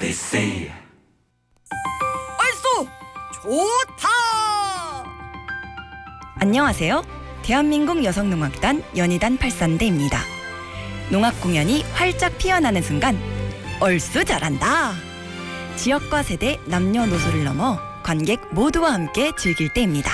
MBC 얼쑤 좋다. 안녕하세요. 대한민국 여성농악단 연희단 83대입니다. 농악 공연이 활짝 피어나는 순간 얼쑤 잘한다. 지역과 세대, 남녀노소를 넘어 관객 모두와 함께 즐길 때입니다.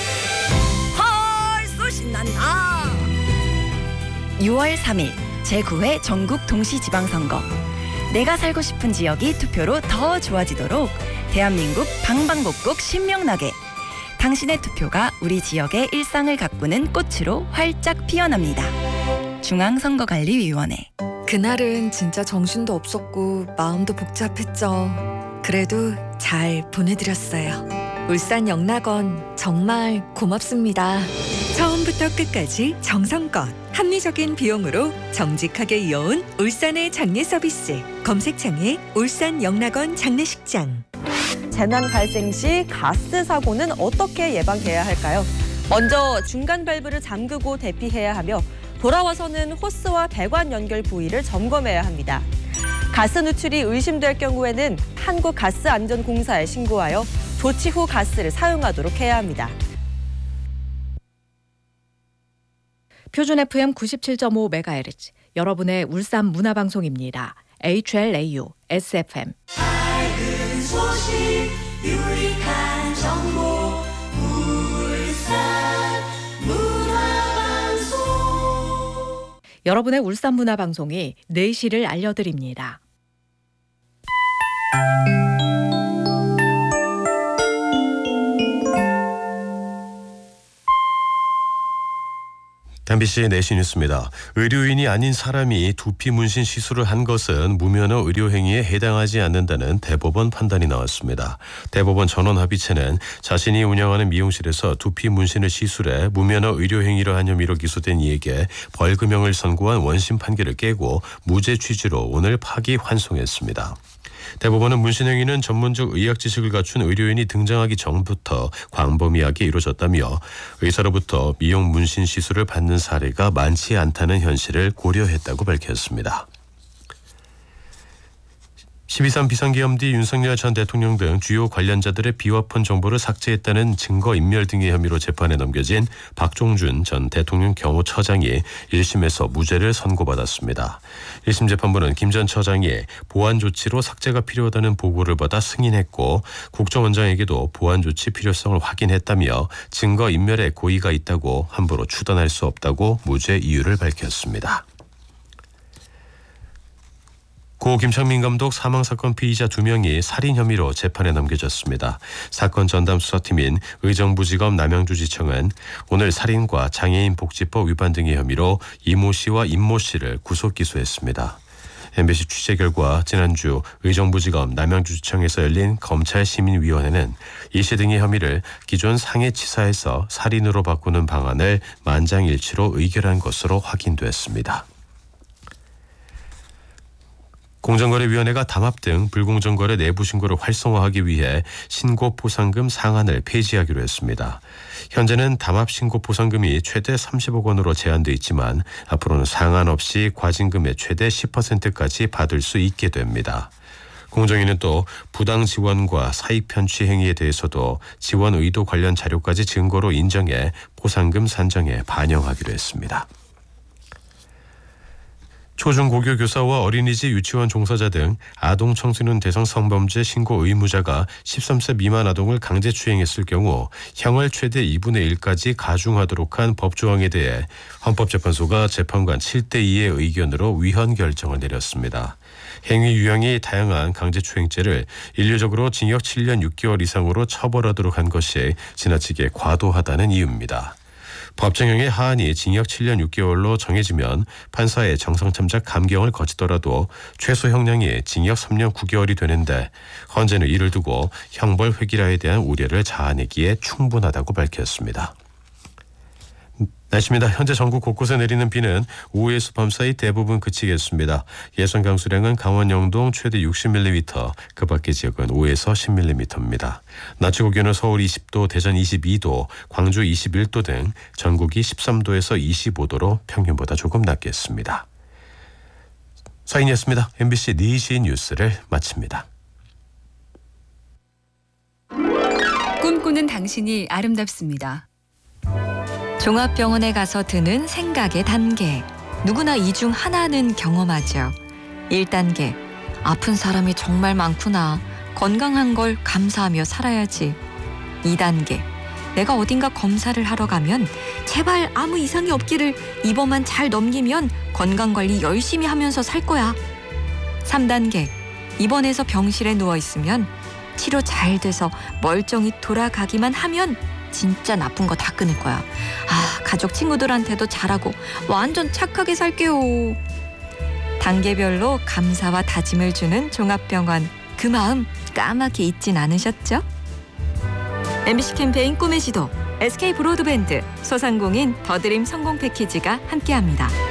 얼쑤 신난다. 6월 3일 제9회 전국 동시지방선거. 내가 살고 싶은 지역이 투표로 더 좋아지도록 대한민국 방방곡곡 신명나게 당신의 투표가 우리 지역의 일상을 가꾸는 꽃으로 활짝 피어납니다. 중앙선거관리위원회. 그날은 진짜 정신도 없었고 마음도 복잡했죠. 그래도 잘 보내드렸어요. 울산 영락원 정말 고맙습니다. 처음부터 끝까지 정성껏 합리적인 비용으로 정직하게 이어온 울산의 장례 서비스. 검색창에 울산 영락원 장례식장. 재난 발생 시 가스 사고는 어떻게 예방해야 할까요? 먼저 중간 밸브를 잠그고 대피해야 하며 돌아와서는 호스와 배관 연결 부위를 점검해야 합니다. 가스 누출이 의심될 경우에는 한국가스안전공사에 신고하여 조치 후 가스를 사용하도록 해야 합니다. 표준 FM 97.5MHz 여러분의 울산 문화방송입니다. HLAU SFM. 밝은 소식 유익한 정보 울산 문화방송 여러분의 울산 문화방송이 4시를 알려드립니다. MBC 4시 뉴스입니다. 의료인이 아닌 사람이 두피 문신 시술을 한 것은 무면허 의료행위에 해당하지 않는다는 대법원 판단이 나왔습니다. 대법원 전원합의체는 자신이 운영하는 미용실에서 두피 문신을 시술해 무면허 의료행위를 한 혐의로 기소된 이에게 벌금형을 선고한 원심 판결을 깨고 무죄 취지로 오늘 파기환송했습니다. 대법원은 문신 행위는 전문적 의학 지식을 갖춘 의료인이 등장하기 전부터 광범위하게 이루어졌다며 의사로부터 미용 문신 시술을 받는 사례가 많지 않다는 현실을 고려했다고 밝혔습니다. 12.3 비상계엄 뒤 윤석열 전 대통령 등 주요 관련자들의 비화폰 정보를 삭제했다는 증거인멸 등의 혐의로 재판에 넘겨진 박종준 전 대통령 경호처장이 1심에서 무죄를 선고받았습니다. 1심 재판부는 김 전 처장이 보안 조치로 삭제가 필요하다는 보고를 받아 승인했고 국정원장에게도 보안 조치 필요성을 확인했다며 증거인멸에 고의가 있다고 함부로 추단할 수 없다고 무죄 이유를 밝혔습니다. 고 김창민 감독 사망사건 피의자 2명이 살인 혐의로 재판에 넘겨졌습니다. 사건 전담 수사팀인 의정부지검 남양주지청은 오늘 살인과 장애인 복지법 위반 등의 혐의로 이모 씨와 임모 씨를 구속 기소했습니다. MBC 취재 결과 지난주 의정부지검 남양주지청에서 열린 검찰시민위원회는 이 씨 등의 혐의를 기존 상해치사에서 살인으로 바꾸는 방안을 만장일치로 의결한 것으로 확인됐습니다. 공정거래위원회가 담합 등 불공정거래 내부 신고를 활성화하기 위해 신고 포상금 상한을 폐지하기로 했습니다. 현재는 담합 신고 포상금이 최대 30억 원으로 제한돼 있지만 앞으로는 상한 없이 과징금의 최대 10%까지 받을 수 있게 됩니다. 공정위는 또 부당 지원과 사익 편취 행위에 대해서도 지원 의도 관련 자료까지 증거로 인정해 포상금 산정에 반영하기로 했습니다. 초중고교 교사와 어린이집 유치원 종사자 등 아동 청소년 대상 성범죄 신고 의무자가 13세 미만 아동을 강제추행했을 경우 형을 최대 2분의 1까지 가중하도록 한 법조항에 대해 헌법재판소가 재판관 7대2의 의견으로 위헌 결정을 내렸습니다. 행위 유형이 다양한 강제추행죄를 일률적으로 징역 7년 6개월 이상으로 처벌하도록 한 것이 지나치게 과도하다는 이유입니다. 법정형의 하한이 징역 7년 6개월로 정해지면 판사의 정상참작 감경을 거치더라도 최소 형량이 징역 3년 9개월이 되는데 헌재는 이를 두고 형벌 획일화에 대한 우려를 자아내기에 충분하다고 밝혔습니다. 날씨입니다. 현재 전국 곳곳에 내리는 비는 오후에서 밤 사이 대부분 그치겠습니다. 예상 강수량은 강원 영동 최대 60mm, 그 밖의 지역은 5에서 10mm입니다. 낮 최고 기온은 서울 20도, 대전 22도, 광주 21도 등 전국이 13도에서 25도로 평균보다 조금 낮겠습니다. 서인이었습니다. MBC 4시 뉴스를 마칩니다. 꿈꾸는 당신이 아름답습니다. 종합병원에 가서 드는 생각의 단계. 누구나 이 중 하나는 경험하죠. 1단계. 아픈 사람이 정말 많구나. 건강한 걸 감사하며 살아야지. 2단계. 내가 어딘가 검사를 하러 가면 제발 아무 이상이 없기를, 이번만 잘 넘기면 건강관리 열심히 하면서 살 거야. 3단계. 입원해서 병실에 누워있으면 치료 잘 돼서 멀쩡히 돌아가기만 하면 진짜 나쁜 거 다 끊을 거야. 가족 친구들한테도 잘하고 완전 착하게 살게요. 단계별로 감사와 다짐을 주는 종합병원. 그 마음 까맣게 잊진 않으셨죠? MBC 캠페인 꿈의 지도, SK 브로드밴드, 소상공인 더드림 성공 패키지가 함께합니다.